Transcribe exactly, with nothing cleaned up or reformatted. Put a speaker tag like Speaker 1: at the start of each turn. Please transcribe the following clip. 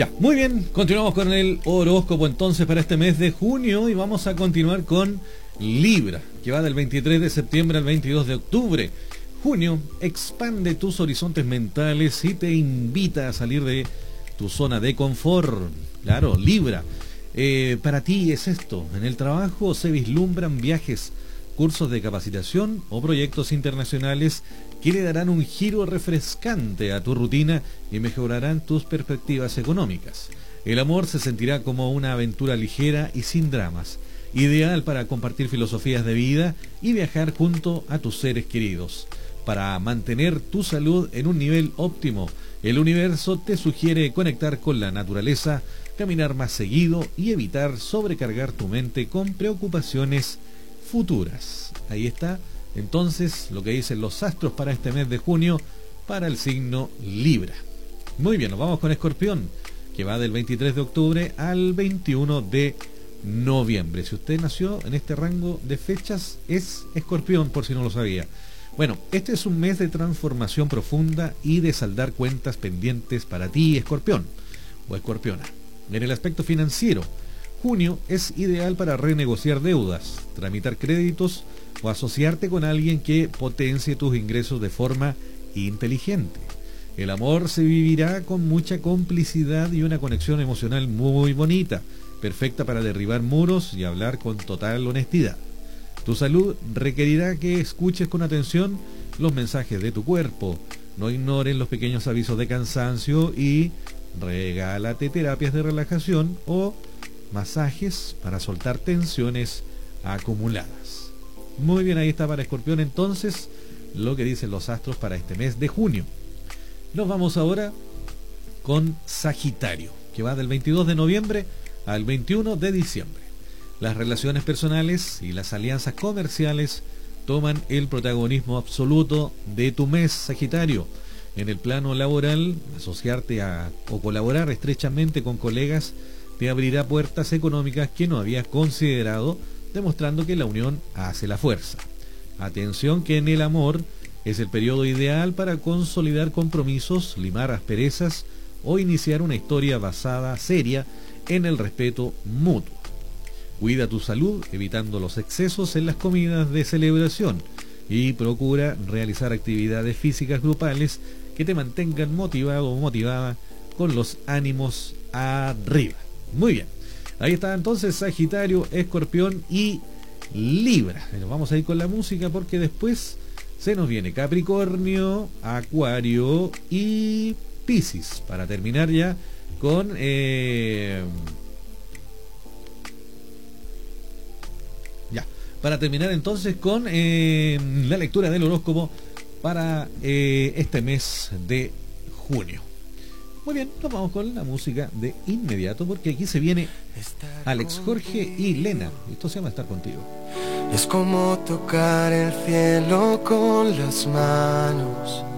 Speaker 1: Ya, muy bien, continuamos con el horóscopo entonces para este mes de junio y vamos a continuar con Libra, que va del veintitrés de septiembre al veintidós de octubre. Junio expande tus horizontes mentales y te invita a salir de tu zona de confort. Claro, Libra, eh, para ti es esto, en el trabajo se vislumbran viajes, cursos de capacitación o proyectos internacionales que le darán un giro refrescante a tu rutina y mejorarán tus perspectivas económicas. El amor se sentirá como una aventura ligera y sin dramas, ideal para compartir filosofías de vida y viajar junto a tus seres queridos. Para mantener tu salud en un nivel óptimo, el universo te sugiere conectar con la naturaleza, caminar más seguido y evitar sobrecargar tu mente con preocupaciones futuras. Ahí está entonces lo que dicen los astros para este mes de junio para el signo Libra. Muy bien, nos vamos con Escorpión, que va del veintitrés de octubre al veintiuno de noviembre. Si usted nació en este rango de fechas, es Escorpión, por si no lo sabía. Bueno, este es un mes de transformación profunda y de saldar cuentas pendientes para ti, Escorpión o Escorpiona. En el aspecto financiero, junio es ideal para renegociar deudas, tramitar créditos o asociarte con alguien que potencie tus ingresos de forma inteligente. El amor se vivirá con mucha complicidad y una conexión emocional muy bonita, perfecta para derribar muros y hablar con total honestidad. Tu salud requerirá que escuches con atención los mensajes de tu cuerpo, no ignores los pequeños avisos de cansancio y regálate terapias de relajación o masajes para soltar tensiones acumuladas. Muy bien, ahí está para Escorpión entonces lo que dicen los astros para este mes de junio. Nos vamos ahora con Sagitario, que va del veintidós de noviembre al veintiuno de diciembre. Las relaciones personales y las alianzas comerciales toman el protagonismo absoluto de tu mes, Sagitario. En el plano laboral, asociarte a o colaborar estrechamente con colegas te abrirá puertas económicas que no habías considerado, demostrando que la unión hace la fuerza. Atención que en el amor es el periodo ideal para consolidar compromisos, limar asperezas o iniciar una historia basada seria en el respeto mutuo. Cuida tu salud evitando los excesos en las comidas de celebración y procura realizar actividades físicas grupales que te mantengan motivado o motivada con los ánimos arriba. Muy bien, ahí está entonces Sagitario, Escorpión y Libra. Nos vamos a ir con la música porque después se nos viene Capricornio, Acuario y Piscis para terminar ya con eh, ya para terminar entonces con eh, la lectura del horóscopo para eh, este mes de junio. Muy bien, nos vamos con la música de inmediato porque aquí se viene Alex Jorge y Lena. Esto se llama Estar Contigo.
Speaker 2: Es como tocar el cielo con las manos,